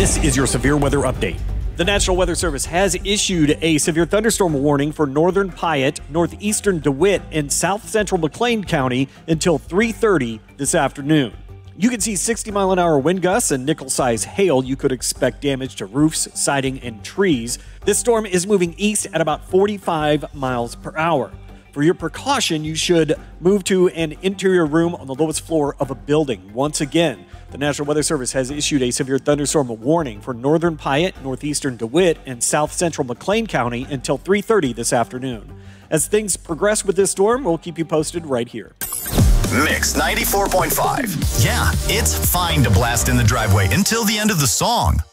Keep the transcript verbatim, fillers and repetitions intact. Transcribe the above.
This is your severe weather update. The National Weather Service has issued a severe thunderstorm warning for northern Piatt, northeastern DeWitt, and south central McLean County until three thirty this afternoon. You can see sixty mile an hour wind gusts and nickel-sized hail. You could expect damage to roofs, siding, and trees. This storm is moving east at about forty-five miles per hour. For your precaution, you should move to an interior room on the lowest floor of a building. Once again, the National Weather Service has issued a severe thunderstorm warning for northern Piatt, northeastern DeWitt, and south central McLean County until three thirty this afternoon. As things progress with this storm, we'll keep you posted right here. Mix ninety-four point five. Yeah, it's fine to blast in the driveway until the end of the song.